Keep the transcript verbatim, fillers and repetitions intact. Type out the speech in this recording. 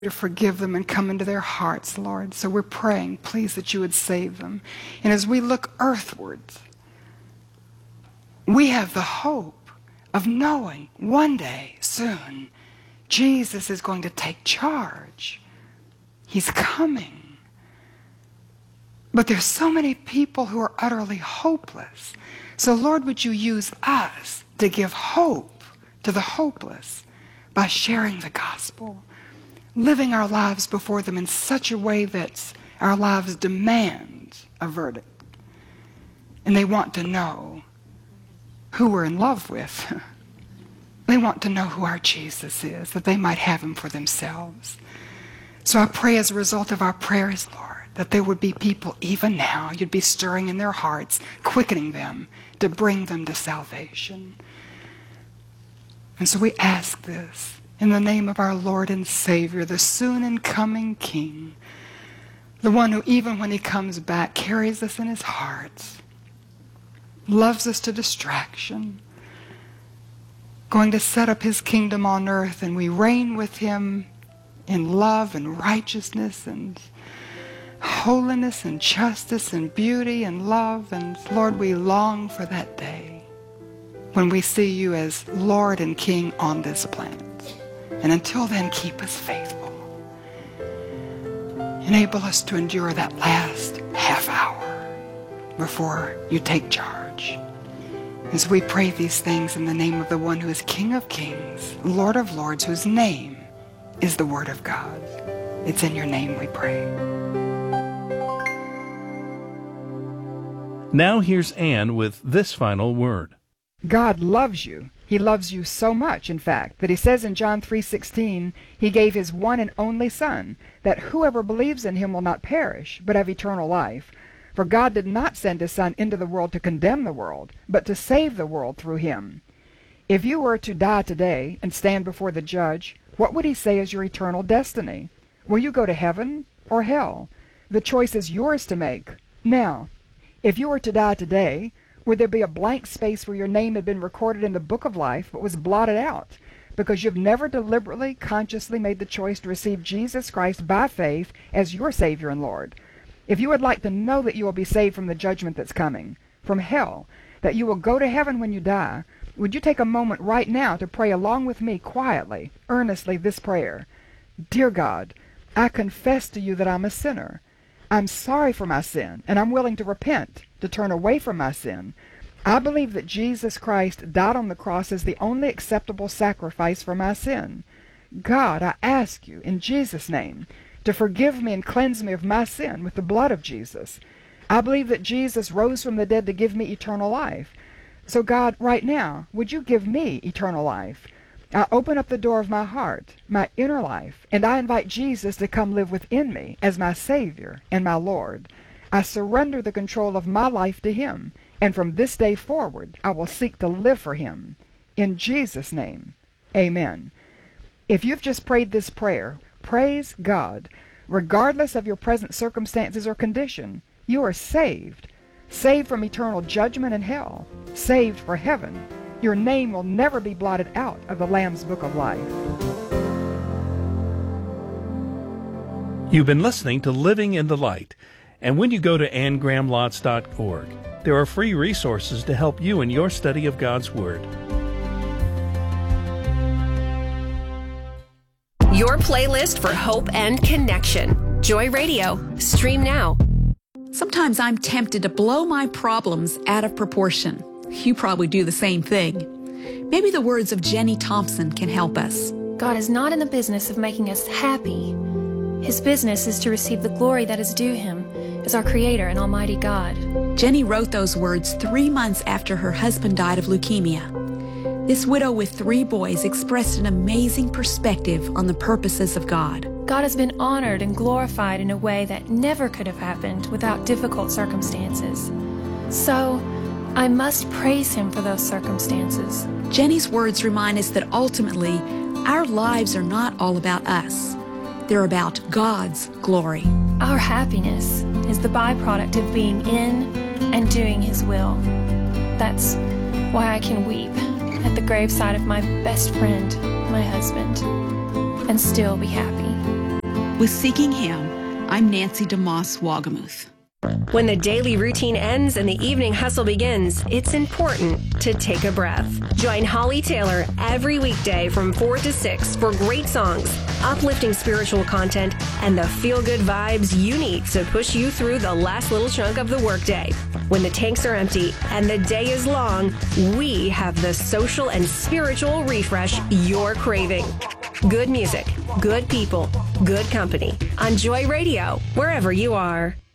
to forgive them and come into their hearts, Lord. So we're praying, please, that you would save them. And as we look earthwards, we have the hope of knowing one day, soon, Jesus is going to take charge. He's coming. But there's so many people who are utterly hopeless. So Lord, would you use us to give hope to the hopeless by sharing the gospel, living our lives before them in such a way that our lives demand a verdict. And they want to know who we're in love with. They want to know who our Jesus is, that they might have him for themselves. So I pray as a result of our prayers, Lord, that there would be people even now, you'd be stirring in their hearts, quickening them to bring them to salvation. And so we ask this in the name of our Lord and Savior, the soon and coming King, the one who even when he comes back carries us in his heart, loves us to distraction, going to set up his kingdom on earth, and we reign with him in love and righteousness and holiness and justice and beauty and love. And Lord, we long for that day when we see you as Lord and King on this planet. And until then, keep us faithful. Enable us to endure that last half hour before you take charge. As we pray these things in the name of the one who is King of Kings, Lord of Lords, whose name is the Word of God. It's in your name we pray. Now here's Anne with this final word. God loves you. He loves you so much, in fact, that he says in John three sixteen, he gave his one and only Son, that whoever believes in him will not perish, but have eternal life. For God did not send his Son into the world to condemn the world, but to save the world through him. If you were to die today and stand before the judge, what would he say is your eternal destiny? Will you go to heaven or hell? The choice is yours to make. Now, if you were to die today, would there be a blank space where your name had been recorded in the book of life but was blotted out because you've never deliberately, consciously made the choice to receive Jesus Christ by faith as your Savior and Lord? If you would like to know that you will be saved from the judgment that's coming, from hell, that you will go to heaven when you die, would you take a moment right now to pray along with me quietly, earnestly this prayer? Dear God, I confess to you that I'm a sinner. I'm sorry for my sin, and I'm willing to repent, to turn away from my sin. I believe that Jesus Christ died on the cross as the only acceptable sacrifice for my sin. God, I ask you, in Jesus' name, to forgive me and cleanse me of my sin with the blood of Jesus. I believe that Jesus rose from the dead to give me eternal life. So God, right now, would you give me eternal life? I open up the door of my heart, my inner life, and I invite Jesus to come live within me as my Savior and my Lord. I surrender the control of my life to him, and from this day forward, I will seek to live for him. In Jesus' name, amen. If you've just prayed this prayer, praise God. Regardless of your present circumstances or condition, you are saved. Saved from eternal judgment and hell. Saved for heaven. Your name will never be blotted out of the Lamb's Book of Life. You've been listening to Living in the Light. And when you go to anne graham lotz dot org, there are free resources to help you in your study of God's Word. Your playlist for hope and connection. Joy Radio. Stream now. Sometimes I'm tempted to blow my problems out of proportion. You probably do the same thing. Maybe the words of Jenny Thompson can help us. God is not in the business of making us happy. His business is to receive the glory that is due him as our Creator and Almighty God. Jenny wrote those words three months after her husband died of leukemia. This widow with three boys expressed an amazing perspective on the purposes of God. God has been honored and glorified in a way that never could have happened without difficult circumstances. So, I must praise him for those circumstances. Jenny's words remind us that ultimately, our lives are not all about us. They're about God's glory. Our happiness is the byproduct of being in and doing his will. That's why I can weep at the graveside of my best friend, my husband, and still be happy. With Seeking Him, I'm Nancy DeMoss Wagamuth. When the daily routine ends and the evening hustle begins, it's important to take a breath. Join Holly Taylor every weekday from four to six for great songs, uplifting spiritual content, and the feel-good vibes you need to push you through the last little chunk of the workday. When the tanks are empty and the day is long, we have the social and spiritual refresh you're craving. Good music, good people, good company. On Joy Radio, wherever you are.